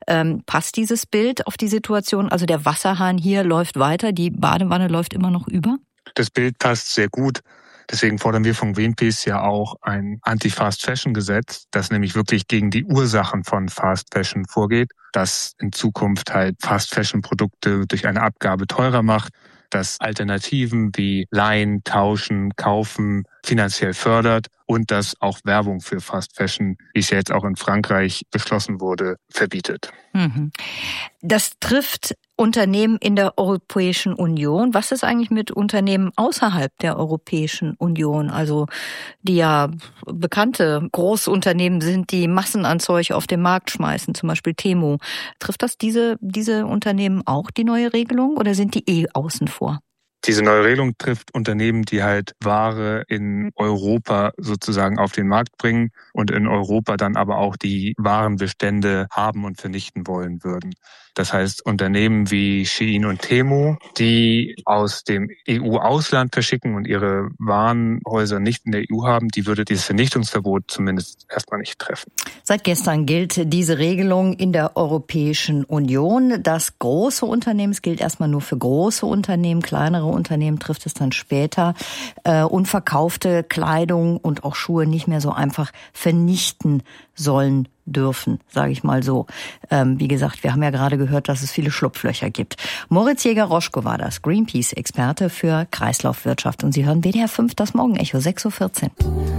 Passt dieses Bild auf die Situation? Also der Wasserhahn hier läuft weiter, die Badewanne läuft immer noch über? Das Bild passt sehr gut. Deswegen fordern wir von Greenpeace ja auch ein Anti-Fast-Fashion-Gesetz, das nämlich wirklich gegen die Ursachen von Fast-Fashion vorgeht, das in Zukunft halt Fast-Fashion-Produkte durch eine Abgabe teurer macht, das Alternativen wie Leihen, Tauschen, Kaufen finanziell fördert und das auch Werbung für Fast Fashion, wie es ja jetzt auch in Frankreich beschlossen wurde, verbietet. Das trifft Unternehmen in der Europäischen Union. Was ist eigentlich mit Unternehmen außerhalb der Europäischen Union? Also die ja bekannte Großunternehmen sind, die Massen an Zeug auf den Markt schmeißen, zum Beispiel Temu. Trifft das diese Unternehmen auch, die neue Regelung, oder sind die außen vor? Diese neue Regelung trifft Unternehmen, die halt Ware in Europa sozusagen auf den Markt bringen und in Europa dann aber auch die Warenbestände haben und vernichten wollen würden. Das heißt, Unternehmen wie Shein und Temu, die aus dem EU-Ausland verschicken und ihre Warenhäuser nicht in der EU haben, die würde dieses Vernichtungsverbot zumindest erstmal nicht treffen. Seit gestern gilt diese Regelung in der Europäischen Union. Das große Unternehmen, es gilt erstmal nur für große Unternehmen, kleinere Unternehmen trifft es dann später. Unverkaufte Kleidung und auch Schuhe nicht mehr so einfach vernichten sollen dürfen, sage ich mal so. Wie gesagt, wir haben ja gerade gehört, dass es viele Schlupflöcher gibt. Moritz Jäger-Roschko war das, Greenpeace-Experte für Kreislaufwirtschaft. Und Sie hören WDR 5, das Morgenecho, 6.14 Uhr.